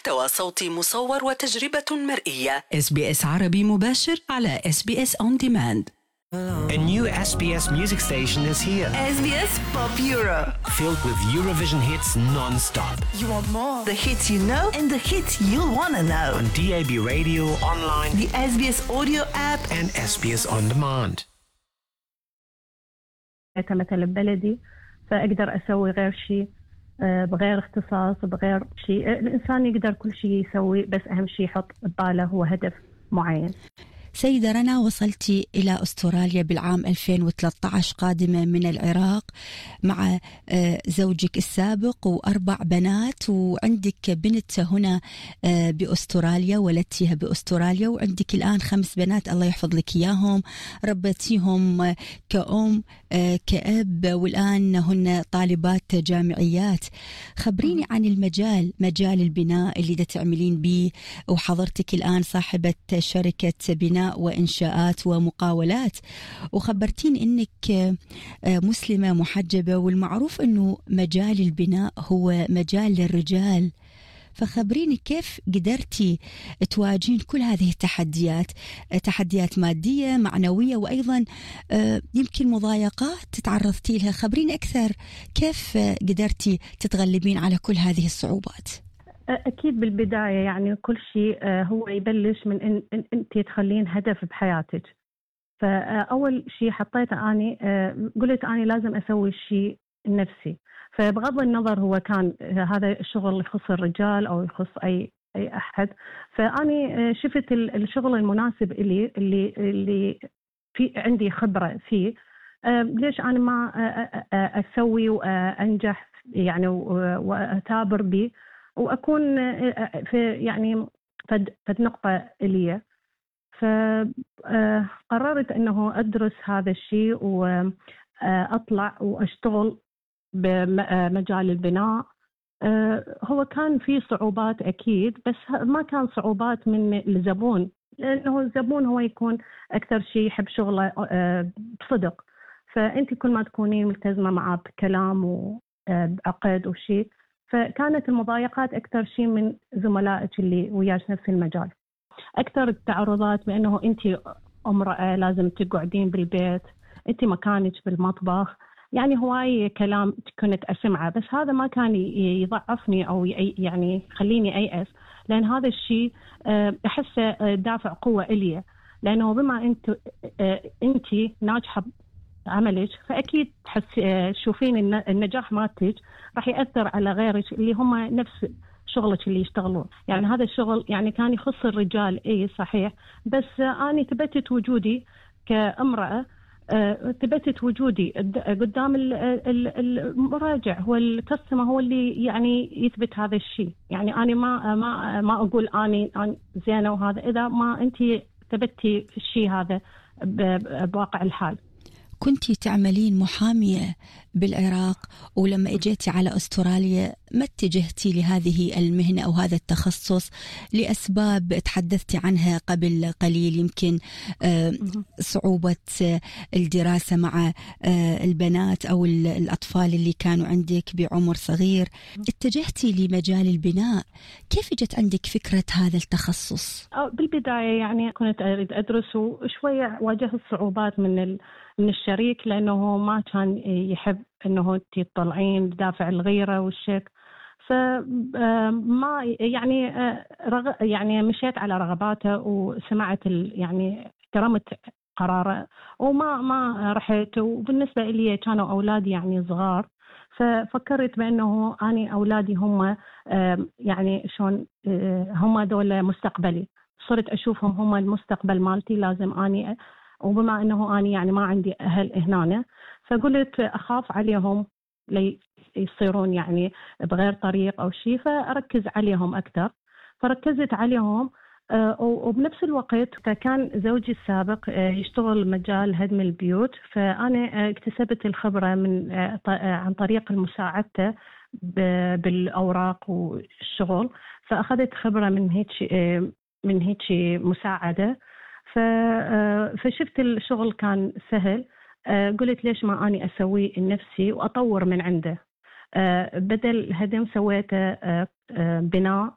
محتوى صوتي مصور وتجربة مرئية. SBS عربي مباشر على SBS On Demand. A new SBS music station is here. SBS Pop Euro. Filled with Eurovision hits non-stop. You want more? The hits you know and the hits you'll want to know. On DAB radio, online, the SBS audio app and SBS On Demand. مثل ببلدي فأقدر أسوي غير شيء بغير اختصاص بغير شيء. الإنسان يقدر كل شيء يسوي، بس أهم شيء يحط بباله هو هدف معين. سيدة رنا، وصلتي إلى أستراليا بالعام 2013 قادمة من العراق مع زوجك السابق و4 بنات، وعندك بنت هنا بأستراليا ولدتيها بأستراليا، وعندك الآن 5 بنات الله يحفظ لك إياهم، ربتيهم كأم كأب، والآن هن طالبات جامعيات. خبريني عن مجال البناء اللي دا تعملين به، وحضرتك الآن صاحبة شركة بناء وإنشاءات ومقاولات، وخبرتين إنك مسلمة محجبة، والمعروف إنه مجال البناء هو مجال للرجال. فخبريني كيف قدرتي تواجهين كل هذه التحديات، تحديات مادية معنوية، وأيضا يمكن مضايقات تعرضتي لها. خبريني أكثر كيف قدرتي تتغلبين على كل هذه الصعوبات. أكيد بالبداية يعني كل شيء هو يبلش من إن أنت تخلين هدف بحياتك. فأول شيء حطيته أني قلت أني لازم أسوي شيء لنفسي، فبغض النظر هو كان هذا الشغل يخص الرجال أو يخص أي أحد. فأني شفت الشغل المناسب اللي في عندي خبرة فيه، ليش أنا ما أسوي وأنجح يعني وأتابر به وأكون في يعني فد نقطة إلي. فقررت أنه أدرس هذا الشيء وأطلع وأشتغل بمجال البناء. هو كان فيه صعوبات أكيد، بس ما كان صعوبات من الزبون، لأنه الزبون هو يكون أكثر شيء يحب شغله بصدق. فأنت كل ما تكونين ملتزمة معه بكلام وعقد وشيء. فكانت المضايقات أكثر شيء من زملائك اللي وياك نفس المجال. أكثر التعرضات بأنه أنت امرأة لازم تقعدين بالبيت، أنت مكانك بالمطبخ، يعني هواي كلام كنت أسمعه، بس هذا ما كان يضعفني أو يعني خليني أيأس، لأن هذا الشيء أحسه دافع قوة إلي، لأنه بما أنت ناجحة عملك فأكيد تشوفين النجاح مالتك راح يأثر على غيرك اللي هم نفس شغلك اللي يشتغلون. يعني هذا الشغل يعني كان يخص الرجال، اي صحيح، بس أنا ثبتت وجودي كامرأة، ثبتت وجودي قدام المراجع، هو الكاستمر هو اللي يعني يثبت هذا الشيء. يعني أنا ما أقول أنا زينة وهذا إذا ما أنت ثبتي الشيء هذا بواقع الحال. كنتي تعملين محامية بالعراق، ولما اجيتي على أستراليا ما اتجهتي لهذه المهنة أو هذا التخصص لأسباب تحدثتي عنها قبل قليل، يمكن صعوبة الدراسة مع البنات أو الأطفال اللي كانوا عندك بعمر صغير. اتجهتي لمجال البناء، كيف جت عندك فكرة هذا التخصص؟ بالبداية يعني كنت أريد أدرس، وشوية واجهت صعوبات من الشريك، لأنه ما كان يحب أنه تطلعين دافع الغيرة والشك. فما يعني مشيت على رغباته وسمعت يعني احترمت قراره وما رحت. وبالنسبة لي كانوا أولادي يعني صغار، ففكرت بأنه أنا أولادي هم يعني شلون هم دول مستقبلي، صرت أشوفهم هم المستقبل مالتي، لازم أني، وبما أنه أنا يعني ما عندي أهل هنا، فقلت أخاف عليهم يصيرون يعني بغير طريق أو شيء، فأركز عليهم أكثر. فركزت عليهم، وبنفس الوقت كان زوجي السابق يشتغل مجال هدم البيوت، فأنا اكتسبت الخبرة عن طريق مساعدته بالأوراق والشغل، فأخذت خبرة من هيك مساعدة. فشفت الشغل كان سهل، قلت ليش ما أني أسوي لنفسي وأطور من عنده. بدل هدم سويته بناء،